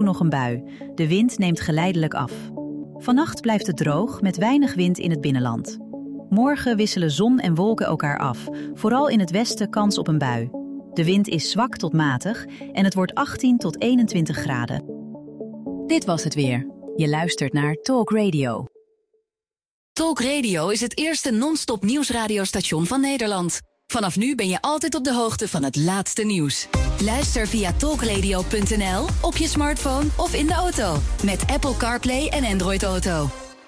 nog een bui. De wind neemt geleidelijk af. Vannacht blijft het droog met weinig wind in het binnenland. Morgen wisselen zon en wolken elkaar af. Vooral in het westen kans op een bui. De wind is zwak tot matig en het wordt 18 tot 21 graden. Dit was het weer. Je luistert naar Talk Radio. Talk Radio is het eerste non-stop nieuwsradiostation van Nederland. Vanaf nu ben je altijd op de hoogte van het laatste nieuws. Luister via talkradio.nl, op je smartphone of in de auto. Met Apple CarPlay en Android Auto.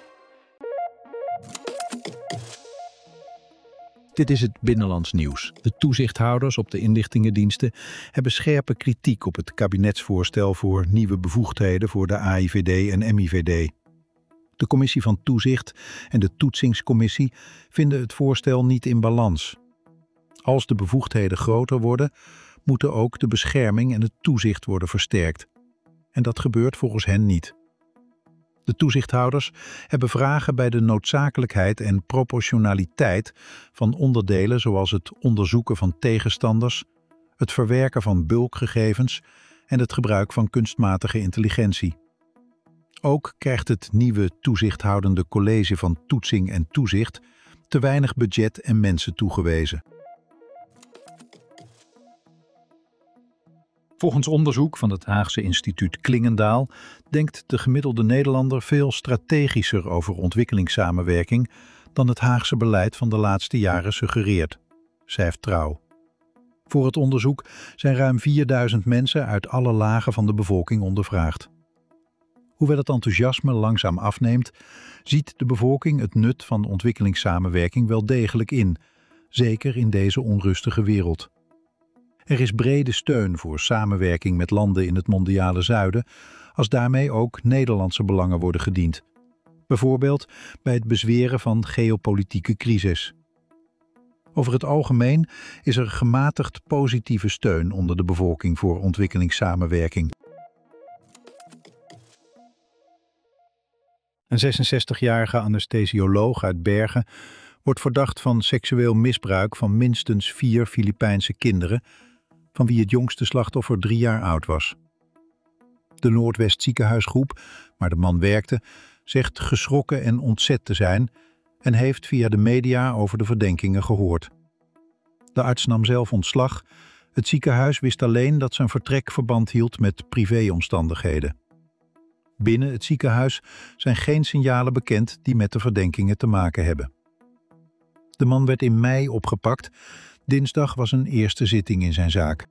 Dit is het binnenlands nieuws. De toezichthouders op de inlichtingendiensten hebben scherpe kritiek op het kabinetsvoorstel voor nieuwe bevoegdheden voor de AIVD en MIVD. De Commissie van Toezicht en de Toetsingscommissie vinden het voorstel niet in balans. Als de bevoegdheden groter worden, moeten ook de bescherming en het toezicht worden versterkt. En dat gebeurt volgens hen niet. De toezichthouders hebben vragen bij de noodzakelijkheid en proportionaliteit van onderdelen zoals het onderzoeken van tegenstanders, het verwerken van bulkgegevens en het gebruik van kunstmatige intelligentie. Ook krijgt het nieuwe toezichthoudende college van toetsing en toezicht te weinig budget en mensen toegewezen. Volgens onderzoek van het Haagse instituut Klingendaal denkt de gemiddelde Nederlander veel strategischer over ontwikkelingssamenwerking dan het Haagse beleid van de laatste jaren suggereert, schrijft Trouw. Voor het onderzoek zijn ruim 4000 mensen uit alle lagen van de bevolking ondervraagd. Hoewel het enthousiasme langzaam afneemt, ziet de bevolking het nut van ontwikkelingssamenwerking wel degelijk in, zeker in deze onrustige wereld. Er is brede steun voor samenwerking met landen in het mondiale zuiden, als daarmee ook Nederlandse belangen worden gediend. Bijvoorbeeld bij het bezweren van geopolitieke crisis. Over het algemeen is er gematigd positieve steun onder de bevolking voor ontwikkelingssamenwerking. Een 66-jarige anesthesioloog uit Bergen wordt verdacht van seksueel misbruik van minstens 4 Filipijnse kinderen, van wie het jongste slachtoffer 3 jaar oud was. De Noordwest ziekenhuisgroep, waar de man werkte, zegt geschrokken en ontzet te zijn en heeft via de media over de verdenkingen gehoord. De arts nam zelf ontslag. Het ziekenhuis wist alleen dat zijn vertrek verband hield met privéomstandigheden. Binnen het ziekenhuis zijn geen signalen bekend die met de verdenkingen te maken hebben. De man werd in mei opgepakt. Dinsdag was een eerste zitting in zijn zaak.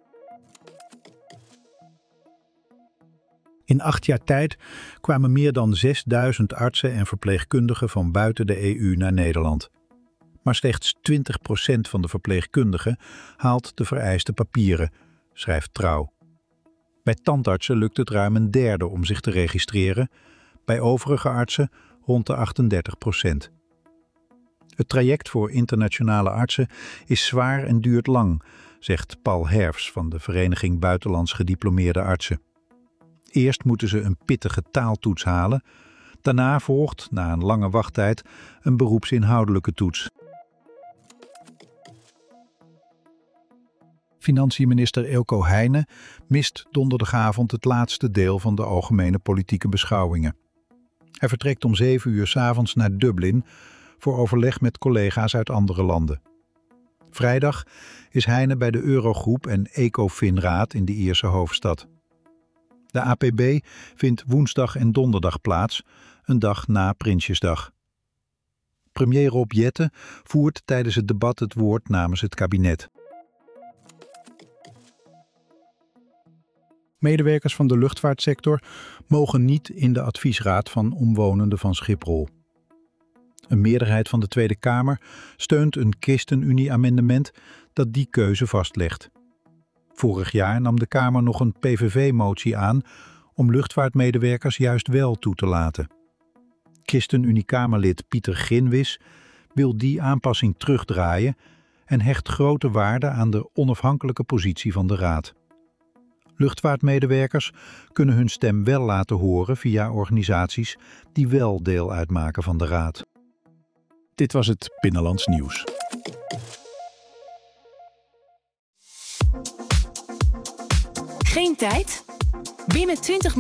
In 8 jaar tijd kwamen meer dan 6000 artsen en verpleegkundigen van buiten de EU naar Nederland. Maar slechts 20% van de verpleegkundigen haalt de vereiste papieren, schrijft Trouw. Bij tandartsen lukt het ruim een derde om zich te registreren, bij overige artsen rond de 38%. Het traject voor internationale artsen is zwaar en duurt lang, zegt Paul Herfs van de Vereniging Buitenlands Gediplomeerde Artsen. Eerst moeten ze een pittige taaltoets halen, daarna volgt, na een lange wachttijd, een beroepsinhoudelijke toets. Financiënminister Eelco Heijnen mist donderdagavond het laatste deel van de algemene politieke beschouwingen. Hij vertrekt om 7 uur 's avonds naar Dublin voor overleg met collega's uit andere landen. Vrijdag is Heijnen bij de Eurogroep en Ecofin-raad in de Ierse hoofdstad. De APB vindt woensdag en donderdag plaats, een dag na Prinsjesdag. Premier Rob Jetten voert tijdens het debat het woord namens het kabinet. Medewerkers van de luchtvaartsector mogen niet in de adviesraad van omwonenden van Schiphol. Een meerderheid van de Tweede Kamer steunt een ChristenUnie-amendement dat die keuze vastlegt. Vorig jaar nam de Kamer nog een PVV-motie aan om luchtvaartmedewerkers juist wel toe te laten. ChristenUnie-Kamerlid Pieter Ginwis wil die aanpassing terugdraaien en hecht grote waarde aan de onafhankelijke positie van de Raad. Luchtvaartmedewerkers kunnen hun stem wel laten horen via organisaties die wel deel uitmaken van de Raad. Dit was het Binnenlands Nieuws. Geen tijd? Binnen 20